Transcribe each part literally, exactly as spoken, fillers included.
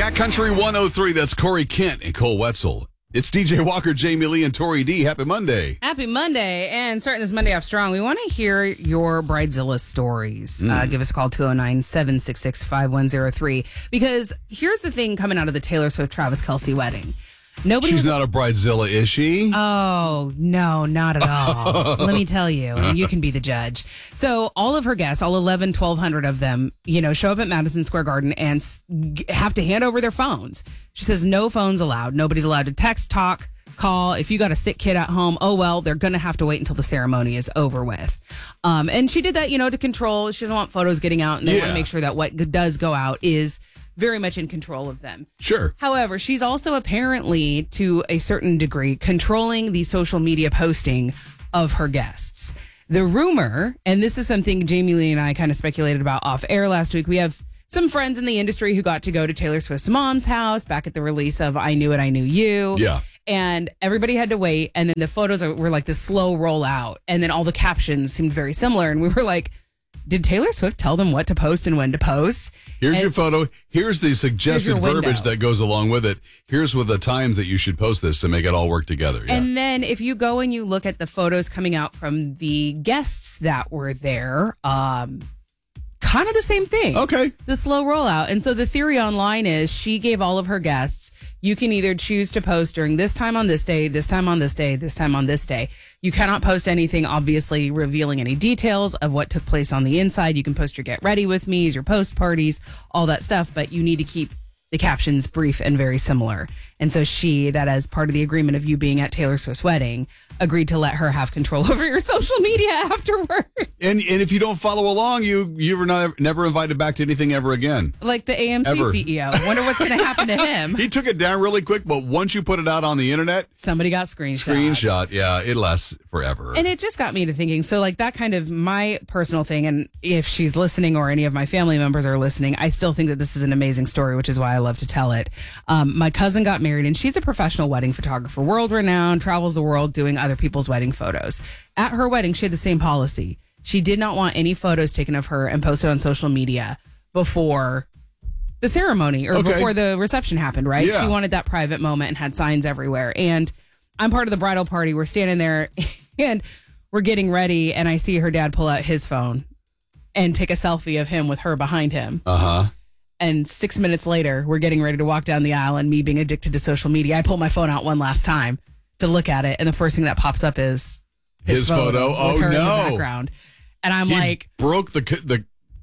Cat Country one oh three, that's Corey Kent and Cole Wetzel. It's D J Walker, Jamie Lee, and Tori D. Happy Monday. Happy Monday. And starting this Monday off strong, we want to hear your Bridezilla stories. Mm. Uh, give us a call, two oh nine, seven six six, five one oh three. Because here's the thing coming out of the Taylor Swift-Travis Kelce wedding. Nobody She's was, not a Bridezilla, is she? Oh, no, not at all. Let me tell you, and you can be the judge. So all of her guests, all eleven, twelve hundred of them, you know, show up at Madison Square Garden and have to hand over their phones. She says no phones allowed. Nobody's allowed to text, talk, call. If you got a sick kid at home, oh, well, they're going to have to wait until the ceremony is over with. Um, and she did that, you know, to control. She doesn't want photos getting out, and they yeah. want to make sure that what does go out is very much in control of them. Sure. However, she's also apparently, to a certain degree, controlling the social media posting of her guests. The rumor, and this is something Jamie Lee and I kind of speculated about off air last week, we have some friends in the industry who got to go to Taylor Swift's mom's house back at the release of I Knew It, I Knew You. Yeah. And everybody had to wait, and then the photos were like this slow roll out, and then all the captions seemed very similar, and we were like, did Taylor Swift tell them what to post and when to post? Here's and your photo. Here's the suggested here's verbiage that goes along with it. Here's what the times that you should post this to make it all work together. Yeah. And then if you go and you look at the photos coming out from the guests that were there, um, kind of the same thing. Okay. The slow rollout. And so the theory online is she gave all of her guests, you can either choose to post during this time on this day, this time on this day, this time on this day. You cannot post anything, obviously, revealing any details of what took place on the inside. You can post your get ready with me's, your post parties, all that stuff, but you need to keep the captions brief and very similar. And so she, that as part of the agreement of you being at Taylor Swift's wedding, agreed to let her have control over your social media afterwards. And and if you don't follow along, you you were not, never invited back to anything ever again. Like the A M C ever. C E O. Wonder what's going to happen to him. He took it down really quick, but once you put it out on the internet, somebody got screenshot. Screenshot, yeah, it lasts forever. And it just got me to thinking, so like that kind of my personal thing, and if she's listening or any of my family members are listening, I still think that this is an amazing story, which is why I love to tell it. Um, my cousin got married, and she's a professional wedding photographer, world renowned, travels the world doing other people's wedding photos. At her wedding, she had the same policy. She did not want any photos taken of her and posted on social media before the ceremony or okay. before the reception happened, right? Yeah. She wanted that private moment and had signs everywhere. And I'm part of the bridal party. We're standing there and we're getting ready, and I see her dad pull out his phone and take a selfie of him with her behind him. Uh-huh. And six minutes later, we're getting ready to walk down the aisle, and me being addicted to social media, I pull my phone out one last time to look at it, and the first thing that pops up is his, his photo. photo Oh, with her no. in the background. And I'm he like, broke the the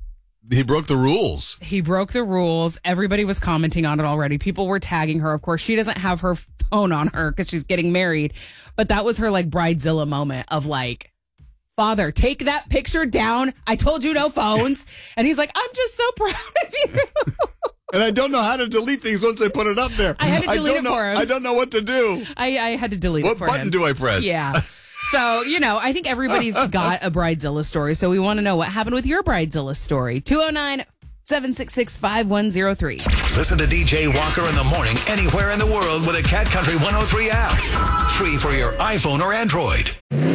he broke the rules. He broke the rules. Everybody was commenting on it already. People were tagging her. Of course, she doesn't have her phone on her because she's getting married. But that was her like Bridezilla moment of like, Father, take that picture down. I told you no phones. And he's like, I'm just so proud of you. And I don't know how to delete things once I put it up there. I had to delete I don't it know, for him. I don't know what to do. I, I had to delete what it for him. What button do I press? Yeah. So, you know, I think everybody's got a Bridezilla story. So we want to know what happened with your Bridezilla story. two oh nine, seven six six, five one oh three. Listen to D J Walker in the morning anywhere in the world with a Cat Country one oh three app. Free for your iPhone or Android.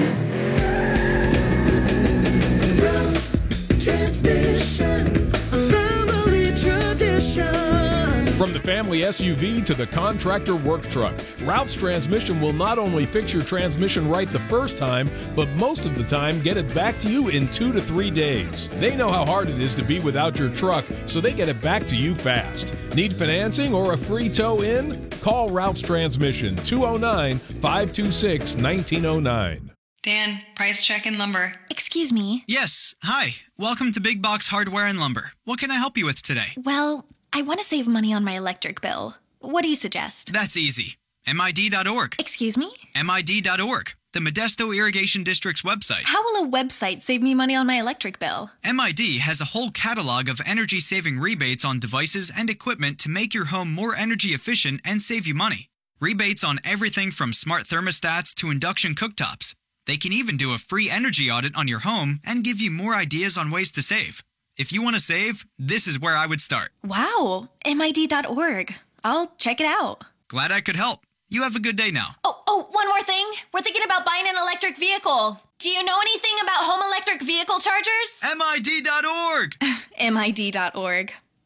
Transmission, family tradition. From the family S U V to the contractor work truck, Ralph's Transmission will not only fix your transmission right the first time, but most of the time get it back to you in two to three days. They know how hard it is to be without your truck, so they get it back to you fast. Need financing or a free tow in? Call Ralph's Transmission, two oh nine, five two six, one nine oh nine. Dan, price check and lumber. Excuse me. Yes. Hi. Welcome to Big Box Hardware and Lumber. What can I help you with today? Well, I want to save money on my electric bill. What do you suggest? That's easy. M I D dot org. Excuse me? M I D dot org, the Modesto Irrigation District's website. How will a website save me money on my electric bill? M I D has a whole catalog of energy-saving rebates on devices and equipment to make your home more energy efficient and save you money. Rebates on everything from smart thermostats to induction cooktops. They can even do a free energy audit on your home and give you more ideas on ways to save. If you want to save, this is where I would start. Wow, M I D dot org. I'll check it out. Glad I could help. You have a good day now. Oh, oh, one more thing. We're thinking about buying an electric vehicle. Do you know anything about home electric vehicle chargers? M I D dot org. M I D dot org.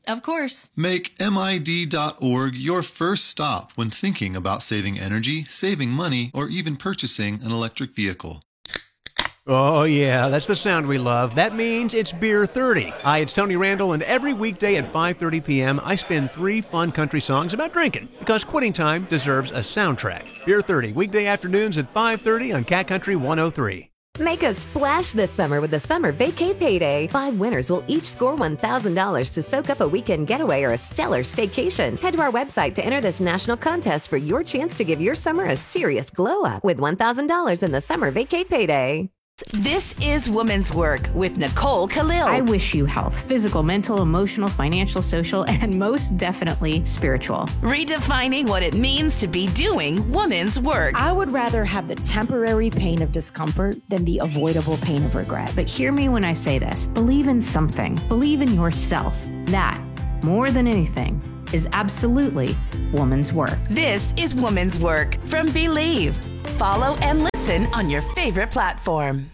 Of course. Make M I D dot org your first stop when thinking about saving energy, saving money, or even purchasing an electric vehicle. Oh, yeah, that's the sound we love. That means it's Beer thirty. Hi, it's Tony Randall, and every weekday at five thirty p.m., I spin three fun country songs about drinking, because quitting time deserves a soundtrack. Beer thirty, weekday afternoons at five thirty on Cat Country one oh three. Make a splash this summer with the Summer Vacay Payday. Five winners will each score one thousand dollars to soak up a weekend getaway or a stellar staycation. Head to our website to enter this national contest for your chance to give your summer a serious glow-up with one thousand dollars in the Summer Vacay Payday. This is Woman's Work with Nicole Khalil. I wish you health, physical, mental, emotional, financial, social, and most definitely spiritual. Redefining what it means to be doing woman's work. I would rather have the temporary pain of discomfort than the avoidable pain of regret. But hear me when I say this. Believe in something. Believe in yourself. That, more than anything, is absolutely woman's work. This is Woman's Work from Believe. Follow and listen on your favorite platform.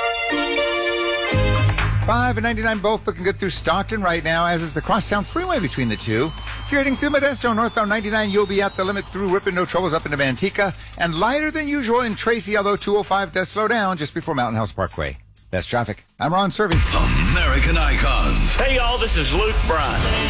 five and ninety-nine both looking good through Stockton right now, as is the Crosstown Freeway between the two. If you're heading through Modesto, northbound ninety-nine, you'll be at the limit through Ripon, no troubles up into Manteca, and lighter than usual in Tracy, although two oh five does slow down just before Mountain House Parkway. That's traffic. I'm Ron Servey. American Icons. Hey, y'all, this is Luke Bryan.